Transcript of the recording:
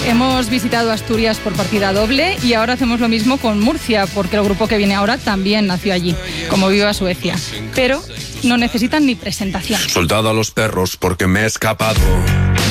Hemos visitado Asturias por partida doble y ahora hacemos lo mismo con Murcia, porque el grupo que viene ahora también nació allí, como Viva Suecia. Pero no necesitan ni presentación. Soldado a los perros porque me he escapado